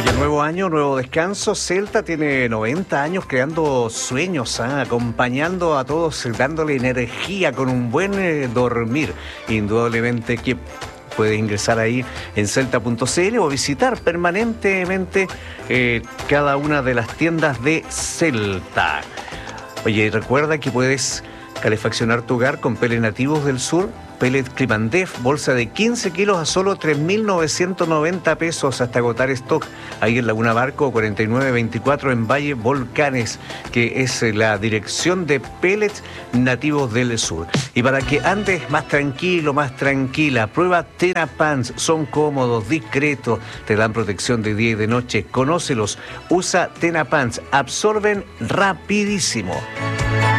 Oye, nuevo año, nuevo descanso. Celta tiene 90 años creando sueños, acompañando a todos, dándole energía con un buen dormir. Indudablemente que puedes ingresar ahí en celta.cl o visitar permanentemente cada una de las tiendas de Celta. Oye, recuerda que puedes calefaccionar tu hogar con pellets nativos del sur. Pellet Climandef, bolsa de 15 kilos a solo 3.990 pesos hasta agotar stock. Ahí en Laguna Barco 4924 en Valle Volcanes, que es la dirección de Pellets Nativos del Sur. Y para que andes más tranquilo, más tranquila, prueba Tena Pants. Son cómodos, discretos, te dan protección de día y de noche. Conócelos, usa Tena Pants, absorben rapidísimo.